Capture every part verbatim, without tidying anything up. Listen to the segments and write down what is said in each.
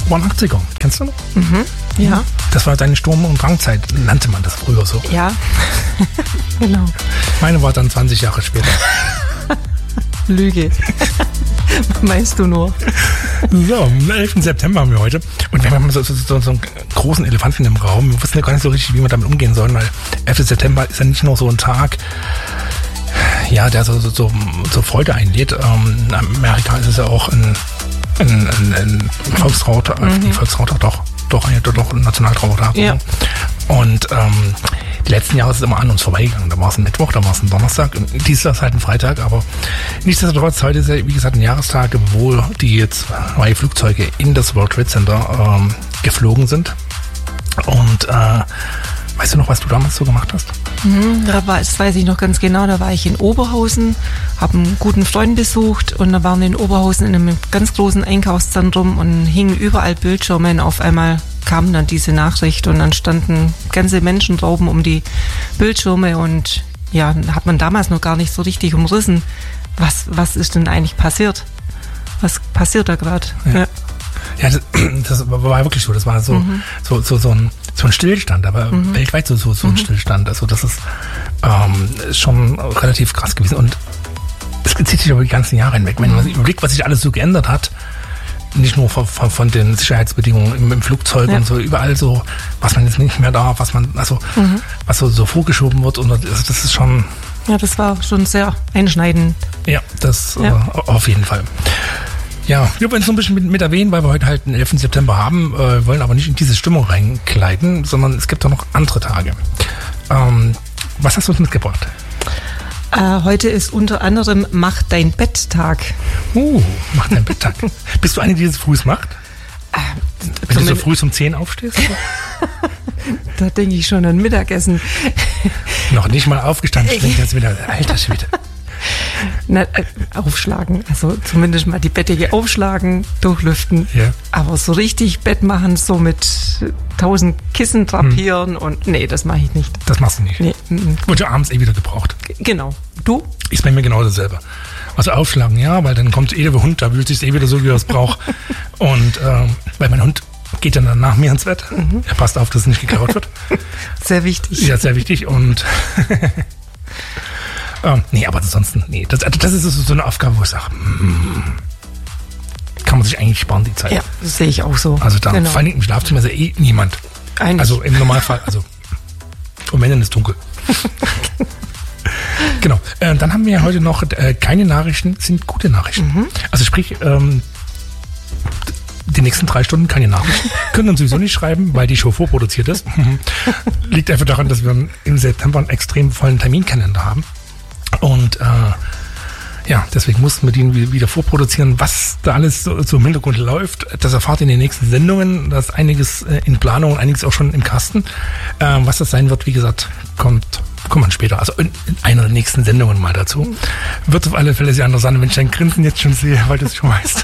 U achtziger, kennst du noch? Mhm. Ja. Das war deine Sturm- und Drangzeit, nannte man das früher so. Ja, genau. Meine war dann zwanzig Jahre später. Lüge. Meinst du nur? So, am elften September haben wir heute. Und wir haben so, so, so, so einen großen Elefanten im Raum. Wir wussten ja gar nicht so richtig, wie wir damit umgehen sollen, weil elfter September ist ja nicht nur so ein Tag, ja, der so, so, so, so Freude einlädt. Ähm, in Amerika ist es ja auch ein, ein, ein, ein Volkstrauertag, mhm. die Volkstrauertag doch, doch, doch, doch ein Nationaltrauertag. Ja. Und ähm, die letzten Jahre ist es immer an uns vorbeigegangen. Da war es ein Mittwoch, da war es ein Donnerstag. Und dieses Jahr ist halt ein Freitag. Aber nichtsdestotrotz, heute ist ja, wie gesagt, ein Jahrestag, wo die zwei Flugzeuge in das World Trade Center ähm, geflogen sind. Und äh, weißt du noch, was du damals so gemacht hast? Mhm, da war, das weiß ich noch ganz genau. Da war ich in Oberhausen, habe einen guten Freund besucht und da waren wir in Oberhausen in einem ganz großen Einkaufszentrum und hingen überall Bildschirme und auf einmal kam dann diese Nachricht und dann standen ganze Menschentrauben um die Bildschirme und ja, hat man damals noch gar nicht so richtig umrissen, was, was ist denn eigentlich passiert? Was passiert da gerade? Ja, ja. ja das, das war wirklich so. Das war so, mhm. so, so, so, ein, so ein Stillstand, aber mhm. weltweit so, so, so ein mhm. Stillstand. Also das ist ähm, schon relativ krass gewesen und es zieht sich über die ganzen Jahre hinweg. Wenn man sich überlegt, was sich alles so geändert hat, nicht nur von, von, von den Sicherheitsbedingungen im, im Flugzeug ja. und so, überall so, was man jetzt nicht mehr darf, was man, also, mhm. was so, so vorgeschoben wird und das, das ist schon. Ja, das war schon sehr einschneidend. Ja, das ja. Äh, auf jeden Fall. Ja, wir wollen es so ein bisschen mit, mit erwähnen, weil wir heute halt den elften September haben, äh, wollen aber nicht in diese Stimmung reinkleiden, sondern es gibt auch noch andere Tage. Ähm, was hast du uns mitgebracht? Äh, heute ist unter anderem Mach dein Bett-Tag. Uh, Mach dein Bett-Tag. Bist du eine, die das früh macht? Äh, Wenn du so früh um zehn aufstehst? Da denke ich schon an Mittagessen. Noch nicht mal aufgestanden, ich denke jetzt wieder, alter Schwede. Na, äh, aufschlagen, also zumindest mal die Bettdecke aufschlagen, durchlüften. Ja. Aber so richtig Bett machen, so mit tausend Kissen drapieren hm. und nee, das mache ich nicht. Das machst du nicht? Nee. Wird ja abends eh wieder gebraucht. G- genau. Du? Ist bei mir genau dasselbe. Also aufschlagen, ja, weil dann kommt eh der Hund, da wühlt sich eh wieder so, wie er es braucht. Und ähm, weil mein Hund geht dann, dann nach mir ins Bett. Mhm. Er passt auf, dass es nicht gekaut wird. Sehr wichtig. Ja, sehr wichtig und Ähm, nee, aber ansonsten, nee. Das, das ist so eine Aufgabe, wo ich sage, mm, kann man sich eigentlich sparen, die Zeit. Ja, das sehe ich auch so. Also da, genau. vor allem im Schlafzimmer ist ja eh niemand. Eigentlich. Also im Normalfall, also und wenn dann ist dunkel. Genau. Äh, dann haben wir ja heute noch, äh, keine Nachrichten sind gute Nachrichten. Mhm. Also sprich, ähm, die nächsten drei Stunden keine Nachrichten. Können uns sowieso nicht schreiben, weil die Show vorproduziert ist. Liegt einfach daran, dass wir im September einen extrem vollen Terminkalender haben. Und äh, ja, deswegen mussten wir den wieder vorproduzieren, was da alles so, so im Hintergrund läuft. Das erfahrt ihr in den nächsten Sendungen. Da ist einiges äh, in Planung und einiges auch schon im Kasten. Äh, was das sein wird, wie gesagt, kommt, kommt man später. Also in, in einer der nächsten Sendungen mal dazu. Wird auf alle Fälle sehr interessant, wenn ich dein Grinsen jetzt schon sehe, weil du es schon weißt.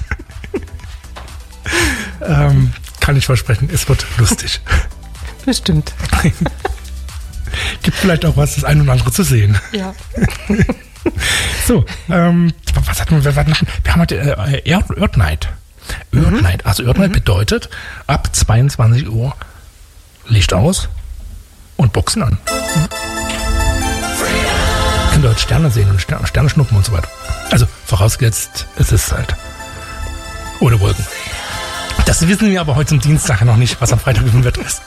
ähm, kann ich versprechen, es wird lustig. Bestimmt. Gibt vielleicht auch was, das ein oder andere zu sehen. Ja. So, ähm, was hatten wir, wir, noch? Wir haben heute äh, Earth Night. Earth mhm. Night. Also Earth Night mhm. bedeutet, ab zweiundzwanzig Uhr Licht aus und Boxen an. Mhm. Könnt ihr heute Sterne sehen und Sterne, Sterne schnuppen und so weiter. Also vorausgesetzt, es ist halt ohne Wolken. Das wissen wir aber heute zum Dienstag noch nicht, was am Freitag im Wetter ist.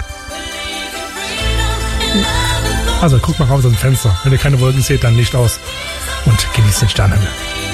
Also guckt mal raus aus dem Fenster. Wenn ihr keine Wolken seht, dann Licht aus und genießt den Sternenhimmel.